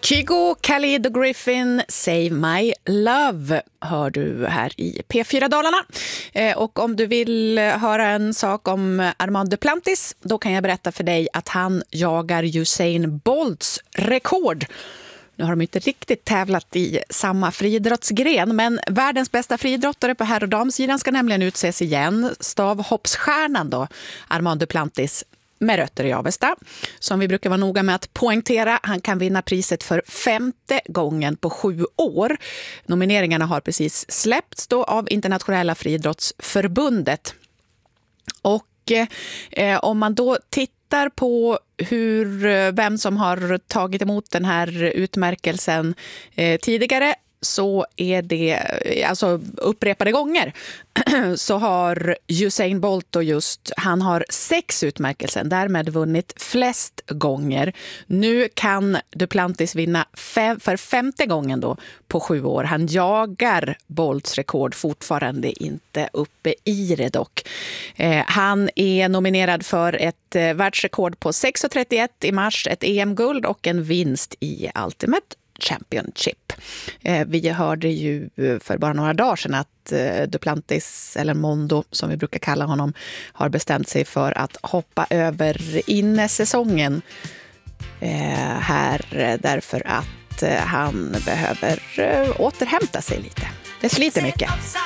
Kygo, Khalid och Griffin, Save My Love hör du här i P4 Dalarna. Och om du vill höra en sak om Armand Duplantis, då kan jag berätta för dig att han jagar Usain Bolts rekord. Nu har de inte riktigt tävlat i samma friidrottsgren, men världens bästa friidrottare på herr- och damsidan ska nämligen utses igen. Stavhoppsstjärnan då, Armand Duplantis, med rötter i Avesta. Som vi brukar vara noga med att poängtera, han kan vinna priset för 5:e gången på 7 år. Nomineringarna har precis släppts då av Internationella friidrottsförbundet. Och om man då tittar på vem som har tagit emot den här utmärkelsen tidigare, så är det alltså upprepade gånger så har Usain Bolt och han har 6 utmärkelser, därmed vunnit flest gånger. Nu kan Duplantis vinna för 5:e gången då på 7 år. Han jagar Bolts rekord, fortfarande inte uppe i det dock. Han är nominerad för ett världsrekord på 6,31 i mars, ett EM-guld och en vinst i Ultimate Championship. Vi hörde ju för bara några dagar sedan att Duplantis, eller Mondo som vi brukar kalla honom, har bestämt sig för att hoppa över innesäsongen här därför att han behöver återhämta sig lite. Det sliter mycket.